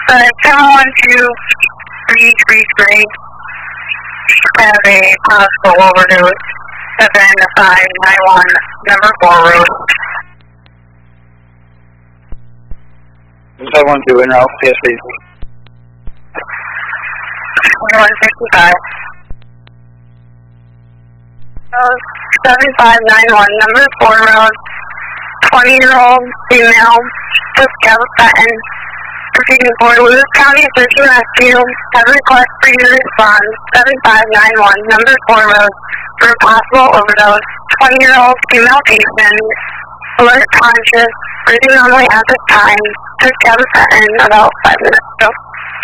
712 Creek Grade. Have a possible overdose. 7591, number 4 road. 712 en route, yes please. 165. 7591, number 4 road. 20-year-old female, took gabapentin. Proceeding for Lewis County Search and Rescue. Have a request for you to respond. 7591, number 4 road, for a possible overdose. 20-year-old female patient, alert, conscious, breathing normally at this time. Took gabapentin about 5 minutes ago.